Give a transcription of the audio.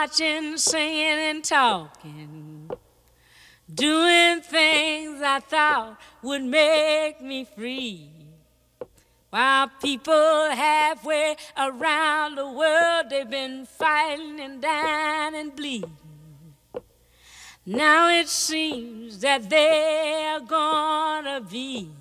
marching, singing, and talking, doing things I thought would make me free. While people halfway around the world, they've been fighting and dying and bleeding. Now it seems that they're gonna be